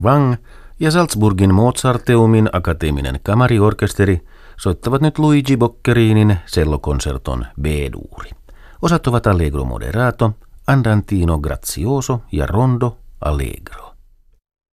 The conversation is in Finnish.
Wang ja Salzburgin Mozarteumin akateeminen kamariorkesteri soittavat nyt Luigi Boccherinin cellokonserton B-duuri. Osat ovat Allegro moderato, Andantino grazioso ja Rondo allegro.